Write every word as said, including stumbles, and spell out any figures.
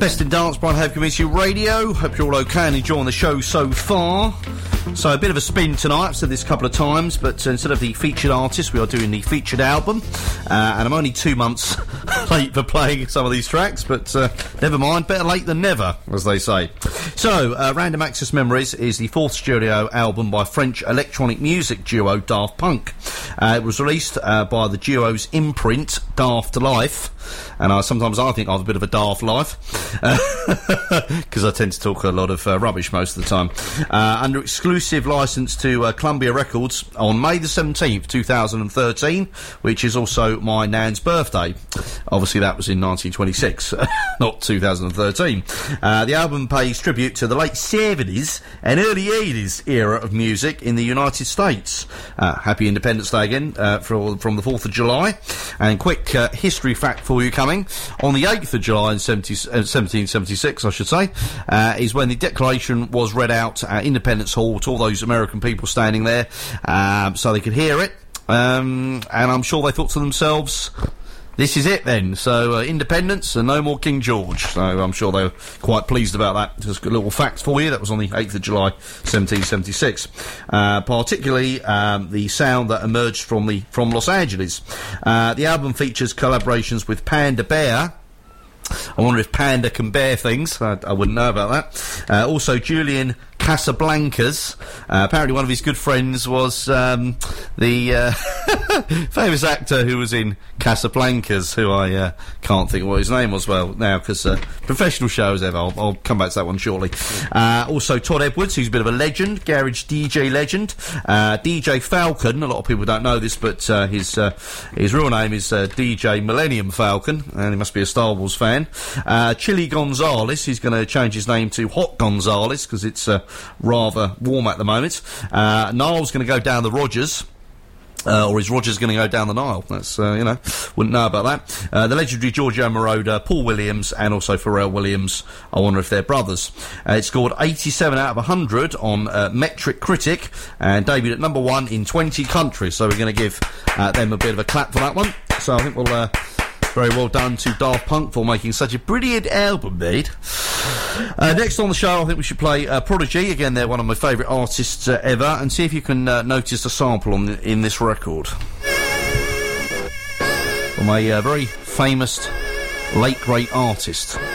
Best in Dance, Brian Have Community Radio. Hope you're all okay and enjoying the show so far. So a bit of a spin tonight, I've said this a couple of times, but uh, instead of the featured artist, we are doing the featured album. Uh, and I'm only two months late for playing some of these tracks, but uh, never mind, better late than never, as they say. So, uh, Random Access Memories is the fourth studio album by French electronic music duo Daft Punk. Uh, it was released uh, by the duo's imprint, Daft Life. And I, sometimes I think I have a bit of a daft life, because uh, I tend to talk a lot of uh, rubbish most of the time. Uh, under exclusive licence to uh, Columbia Records on May the seventeenth, two thousand thirteen, which is also my nan's birthday. Obviously that was in nineteen twenty-six, not two thousand thirteen. Uh, the album pays tribute to the late seventies and early eighties era of music in the United States. Uh, happy Independence Day again uh, for, from the fourth of July. And quick uh, history fact for you coming. On the eighth of July in seventeen seventy-six, I should say, uh, is when the Declaration was read out at Independence Hall to all those American people standing there, um, so they could hear it. Um, and I'm sure they thought to themselves, this is it then. So, uh, independence and no more King George. So I'm sure they were quite pleased about that. Just a little fact for you. That was on the eighth of July, seventeen seventy-six. Uh, particularly, um, the sound that emerged from the, from Los Angeles. Uh, the album features collaborations with Panda Bear. I wonder if Panda can bear things. I, I wouldn't know about that. Uh, also, Julian Casablancas. Uh, apparently one of his good friends was um, the uh, famous actor who was in Casablancas, who I uh, can't think of what his name was well now, because uh, professional shows ever. I'll, I'll come back to that one shortly. Uh, also Todd Edwards, who's a bit of a legend, garage D J legend. Uh, D J Falcon, a lot of people don't know this, but uh, his uh, his real name is uh, D J Millennium Falcon, and he must be a Star Wars fan. Uh, Chili Gonzalez, he's going to change his name to Hot Gonzalez, because it's uh, rather warm at the moment. Uh, Niall's going to go down the Rogers. Uh, or is Rogers going to go down the Nile? That's, uh, you know, wouldn't know about that. Uh, the legendary Giorgio Moroder, Paul Williams, and also Pharrell Williams. I wonder if they're brothers. Uh, it scored eighty-seven out of one hundred on uh, Metric Critic, and debuted at number one in twenty countries. So we're going to give uh, them a bit of a clap for that one. So I think we'll... Uh, Very well done to Daft Punk for making such a brilliant album, mate. Uh, next on the show, I think we should play uh, Prodigy. Again, they're one of my favourite artists uh, ever. And see if you can uh, notice a sample on the, in this record. From a uh, very famous late great artist.